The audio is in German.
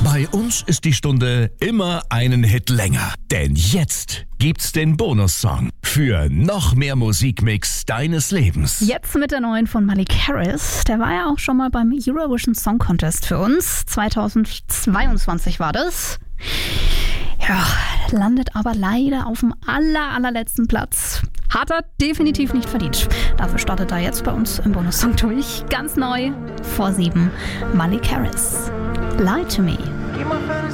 Bei uns ist die Stunde immer einen Hit länger. Denn jetzt gibt's den Bonussong für noch mehr Musikmix deines Lebens. Jetzt mit der neuen von Malik Harris. Der war ja auch schon mal beim Eurovision Song Contest für uns. 2022 war das. Ja, landet aber leider auf dem allerletzten Platz. Hat er definitiv nicht verdient. Dafür startet er jetzt bei uns im Bonussong durch. Ganz neu, vor 7, Malik Harris. Lie to Me.